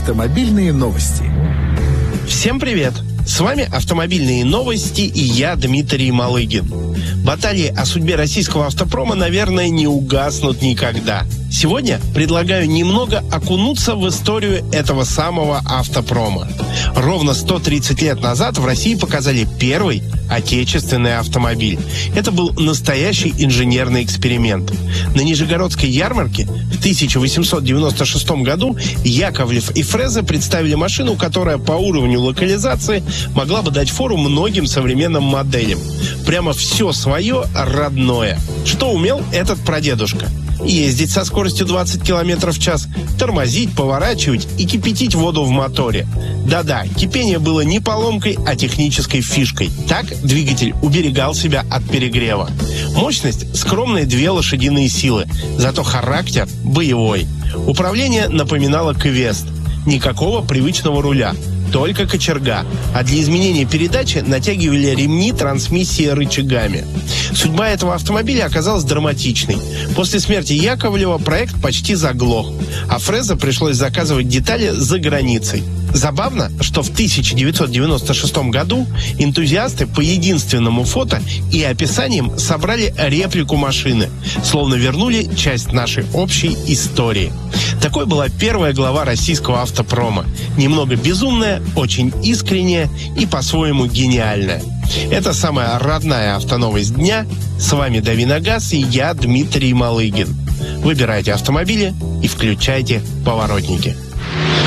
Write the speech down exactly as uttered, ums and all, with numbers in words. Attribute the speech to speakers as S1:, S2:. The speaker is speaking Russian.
S1: Автомобильные новости.
S2: Всем привет! С вами «Автомобильные новости» и я, Дмитрий Малыгин. Баталии о судьбе российского автопрома, наверное, не угаснут никогда. Сегодня предлагаю немного окунуться в историю этого самого автопрома. Ровно сто тридцать лет назад в России показали первый отечественный автомобиль. Это был настоящий инженерный эксперимент. На Нижегородской ярмарке в тысяча восемьсот девяносто шестом году Яковлев и Фреза представили машину, которая по уровню локализации могла бы дать фору многим современным моделям. Прямо все свое родное. Что умел этот прадедушка? Ездить со скоростью двадцать километров в час, тормозить, поворачивать и кипятить воду в моторе. Да-да, кипение было не поломкой, а технической фишкой. Так двигатель уберегал себя от перегрева. Мощность – скромные две лошадиные силы, зато характер – боевой. Управление напоминало квест. Никакого привычного руля, только кочерга, а для изменения передачи натягивали ремни трансмиссии рычагами. Судьба этого автомобиля оказалась драматичной. После смерти Яковлева проект почти заглох, а Фреза пришлось заказывать детали за границей. Забавно, что в тысяча девятьсот девяносто шестом году энтузиасты по единственному фото и описаниям собрали реплику машины, словно вернули часть нашей общей истории. Такой была первая глава российского автопрома. Немного безумная, очень искренняя и по-своему гениальная. Это самая родная автоновость дня. С вами Дави на газ и я, Дмитрий Малыгин. Выбирайте автомобили и включайте поворотники.